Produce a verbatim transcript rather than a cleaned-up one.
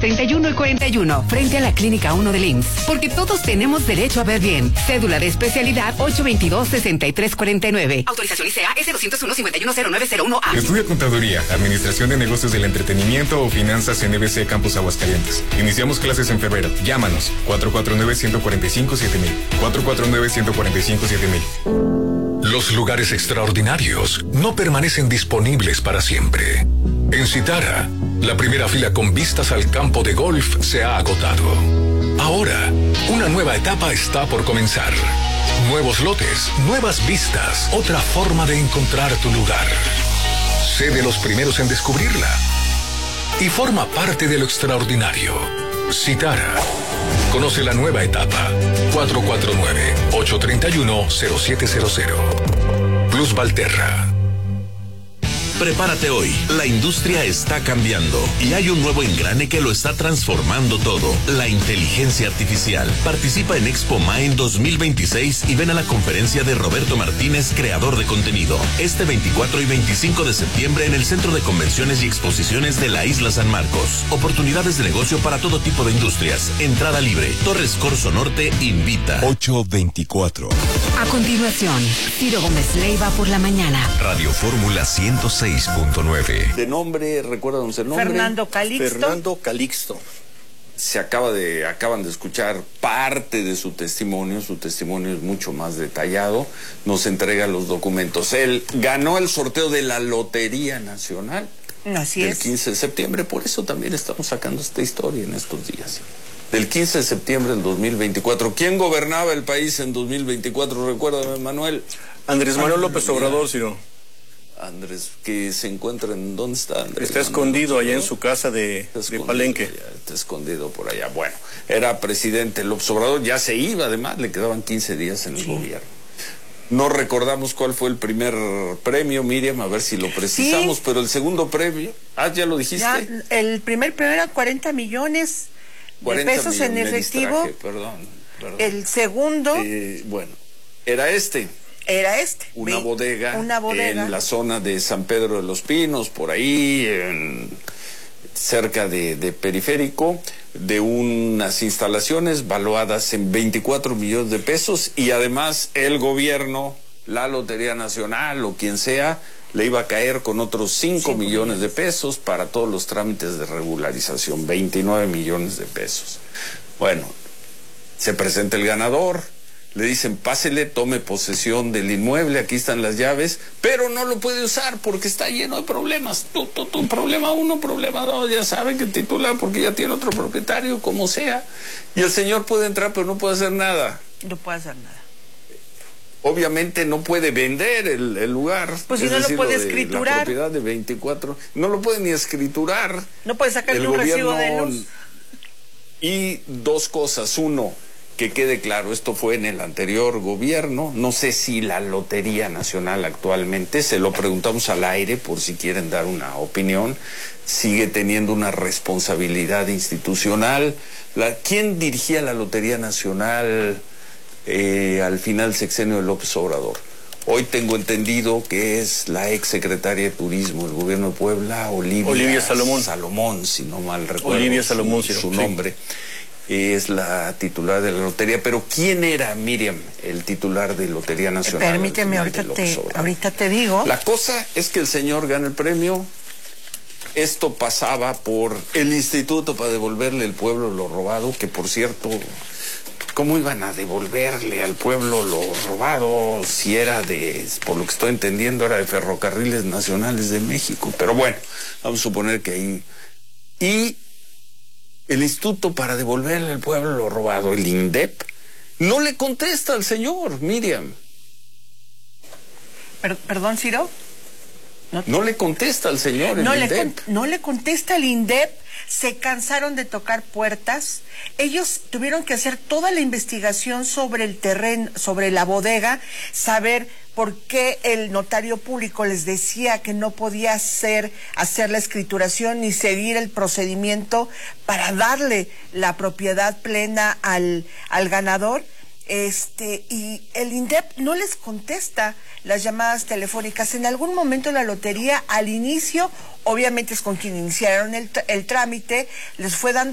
treinta y uno y cuarenta y uno, frente a la Clínica uno del I M S S. Porque todos tenemos derecho a ver bien. Cédula de especialidad ocho veintidós, sesenta y tres cuarenta y nueve. Autorización I C E A S doscientos uno, cincuenta y uno cero nueve cero uno A. Estudia Contaduría, Administración de Negocios del Entretenimiento o Finanzas en E B C Campus Aguascalientes. Iniciamos clases en febrero. Llámanos cuatro cuatro nueve, uno cuatro cinco, siete mil. cuatro cuatro nueve, uno cuatro cinco, siete mil. Los lugares extraordinarios no permanecen disponibles para siempre. En Citara, la primera fila con vistas al campo de golf se ha agotado. Ahora, una nueva etapa está por comenzar. Nuevos lotes, nuevas vistas, otra forma de encontrar tu lugar. Sé de los primeros en descubrirla y forma parte de lo extraordinario. Citara. Conoce la nueva etapa. cuatro cuatro nueve, ocho tres uno, cero siete cero cero. Plus Valterra. Prepárate hoy, la industria está cambiando y hay un nuevo engrane que lo está transformando todo, la inteligencia artificial. Participa en Expo Mind dos mil veintiséis y ven a la conferencia de Roberto Martínez, creador de contenido, este veinticuatro y veinticinco de septiembre en el Centro de Convenciones y Exposiciones de la Isla San Marcos. Oportunidades de negocio para todo tipo de industrias. Entrada libre. Torres Corso Norte invita. ocho veinticuatro. A continuación, Ciro Gómez Leiva por la mañana. Radio Fórmula ciento seis punto nueve. De nombre, ¿recuerdan el nombre? Fernando Calixto. Fernando Calixto. Se acaba de, acaban de escuchar parte de su testimonio. Su testimonio es mucho más detallado. Nos entrega los documentos. Él ganó el sorteo de la Lotería Nacional. Así del es. quince de septiembre. Por eso también estamos sacando esta historia en estos días. Del quince de septiembre del dos mil veinticuatro. ¿Quién gobernaba el país en dos mil veinticuatro? Recuérdame, Manuel. Andrés Manuel López Obrador, Ciro. Andrés, que se encuentra en... ¿Dónde está Andrés? Está escondido allá en su casa de, de Palenque. Allá, está escondido por allá. Bueno, era presidente López Obrador, ya se iba además, le quedaban quince días en el sí. gobierno. No recordamos cuál fue el primer premio, Miriam, a ver si lo precisamos, sí. pero el segundo premio, ah, ya lo dijiste. Ya, el primer premio era cuarenta millones de pesos en efectivo. Distraje, perdón, perdón. El segundo... Eh, bueno, era este. Era este. Una bodega, una bodega en la zona de San Pedro de los Pinos, por ahí, en, cerca de, de Periférico, de unas instalaciones valuadas en veinticuatro millones de pesos y además el gobierno, la Lotería Nacional o quien sea, le iba a caer con otros cinco millones de pesos para todos los trámites de regularización, veintinueve millones de pesos. Bueno, se presenta el ganador. Le dicen, pásele, tome posesión del inmueble, aquí están las llaves, pero no lo puede usar porque está lleno de problemas. Tú, tú, tú, problema uno, problema dos, ya sabe que titular porque ya tiene otro propietario, como sea. Y el señor puede entrar, pero no puede hacer nada. No puede hacer nada. Obviamente no puede vender el, el lugar. Pues si no lo puede escriturar. La propiedad de veinticuatro, no lo puede ni escriturar. No puede sacarle un recibo de luz. Y dos cosas, uno... Que quede claro, esto fue en el anterior gobierno, no sé si la Lotería Nacional actualmente, se lo preguntamos al aire por si quieren dar una opinión, sigue teniendo una responsabilidad institucional. La, ¿Quién dirigía la Lotería Nacional eh, al final sexenio de López Obrador? Hoy tengo entendido que es la ex secretaria de Turismo del gobierno de Puebla, Olivia, Olivia Salomón. Salomón, si no mal recuerdo Olivia Salomón, su, sí, su sí. nombre. Es la titular de la lotería, pero ¿quién era, Miriam, el titular de Lotería Nacional? Permíteme, ahorita te, ahorita te digo. La cosa es que el señor gana el premio. Esto pasaba por el instituto para devolverle al pueblo lo robado, que por cierto, ¿cómo iban a devolverle al pueblo lo robado si era de, por lo que estoy entendiendo, era de Ferrocarriles Nacionales de México? Pero bueno, vamos a suponer que ahí... Y... el instituto para devolverle al pueblo lo robado, el INDEP, no le contesta al señor, Miriam. Per, ¿Perdón, Ciro? No, no le contesta al señor el no INDEP. Le con, no le contesta el INDEP, se cansaron de tocar puertas. Ellos tuvieron que hacer toda la investigación sobre el terreno, sobre la bodega, saber por qué el notario público les decía que no podía hacer, hacer la escrituración ni seguir el procedimiento para darle la propiedad plena al, al ganador. Este, y el INDEP no les contesta las llamadas telefónicas. En algún momento la lotería, al inicio, obviamente es con quien iniciaron el, el trámite, les fue dando